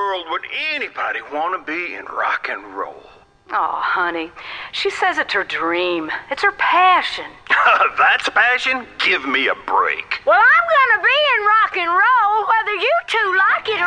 world would anybody want to be in rock and roll? Oh, honey, she says it's her dream. It's her passion. That's passion? Give me a break. Well, I'm gonna be in rock and roll, whether you two like it or